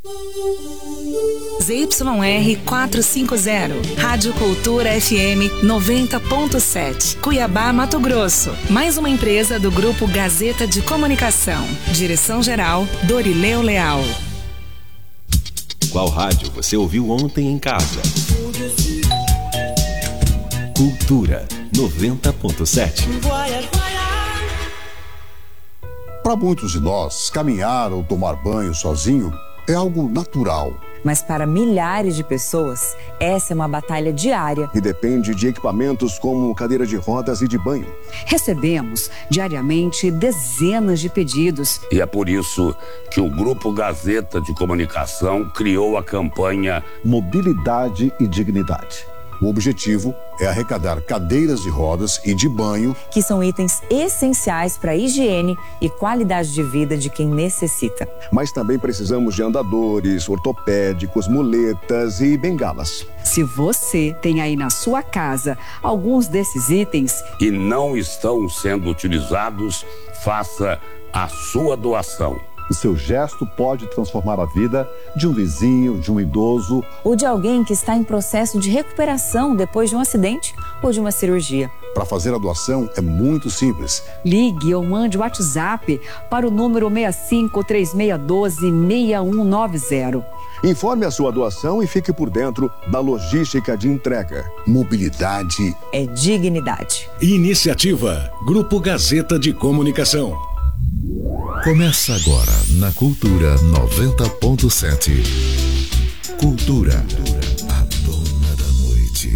ZYR 450, Rádio Cultura FM 90.7, Cuiabá, Mato Grosso. Mais uma empresa do Grupo Gazeta de Comunicação. Direção-geral, Dorileu Leal. Qual rádio você ouviu ontem em casa? Cultura 90.7. Para muitos de nós, caminhar ou tomar banho sozinho é algo natural. Mas para milhares de pessoas, essa é uma batalha diária. E depende de equipamentos como cadeira de rodas e de banho. Recebemos diariamente dezenas de pedidos. E é por isso que o Grupo Gazeta de Comunicação criou a campanha Mobilidade e Dignidade. O objetivo é arrecadar cadeiras de rodas e de banho, que são itens essenciais para a higiene e qualidade de vida de quem necessita. Mas também precisamos de andadores, ortopédicos, muletas e bengalas. Se você tem aí na sua casa alguns desses itens e não estão sendo utilizados, faça a sua doação. O seu gesto pode transformar a vida de um vizinho, de um idoso ou de alguém que está em processo de recuperação depois de um acidente ou de uma cirurgia. Para fazer a doação é muito simples. Ligue ou mande o WhatsApp para o número 6536126190. Informe a sua doação e fique por dentro da logística de entrega. Mobilidade é dignidade. Iniciativa Grupo Gazeta de Comunicação. Começa agora na Cultura 90.7. Cultura, a dona da noite.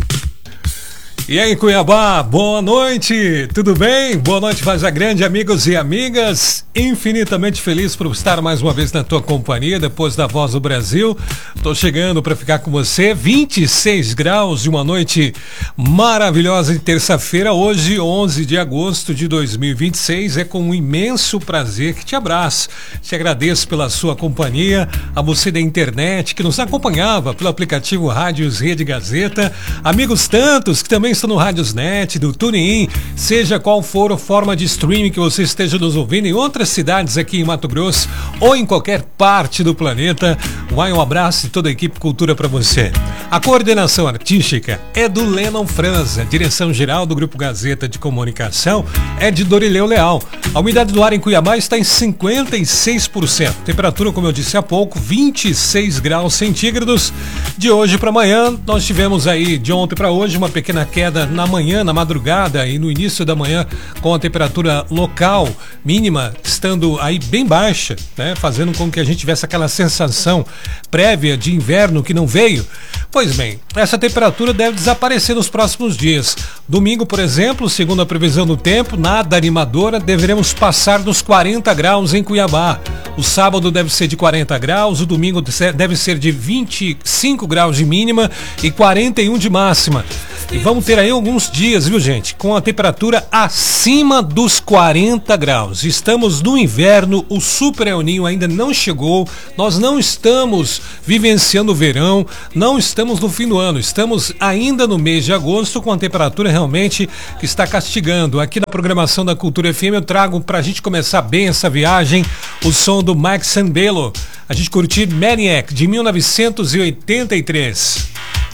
E aí, Cuiabá, boa noite, tudo bem? Boa noite, Vaza Grande, amigos e amigas. Infinitamente feliz por estar mais uma vez na tua companhia, depois da Voz do Brasil. Tô chegando para ficar com você, 26 graus e uma noite maravilhosa de terça-feira, hoje, 11 de agosto de 2026. É com um imenso prazer que te abraço. Te agradeço pela sua companhia, a você da internet que nos acompanhava pelo aplicativo Rádios Rede Gazeta, amigos tantos que também estão no Rádiosnet, do TuneIn, seja qual for a forma de streaming que você esteja nos ouvindo em outras cidades aqui em Mato Grosso ou em qualquer parte do planeta. Vai um abraço de toda a equipe Cultura para você. A coordenação artística é do Lennon Franza, a direção geral do Grupo Gazeta de Comunicação é de Dorileu Leal. A umidade do ar em Cuiabá está em 56%. Temperatura, como eu disse há pouco, 26 graus centígrados. De hoje para amanhã, nós tivemos aí, de ontem para hoje, uma pequena queda na manhã, na madrugada e no início da manhã, com a temperatura local mínima estando aí bem baixa, né? Fazendo com que a gente tivesse aquela sensação prévia de inverno que não veio. Pois bem, essa temperatura deve desaparecer nos próximos dias. Domingo, por exemplo, segundo a previsão do tempo, nada animadora, deveremos passar dos 40 graus em Cuiabá. O sábado deve ser de 40 graus, o domingo deve ser de 25 graus de mínima e 41 de máxima. E vamos ter aí alguns dias, viu, gente, com a temperatura acima dos 40 graus. Estamos no inverno, o Super El Niño ainda não chegou, nós não estamos vivenciando o verão, não estamos no fim do ano, estamos ainda no mês de agosto com a temperatura realmente que está castigando. Aqui na programação da Cultura FM eu trago pra gente começar bem essa viagem o som do Mike Sambello. A gente curtir Maniac de 1983.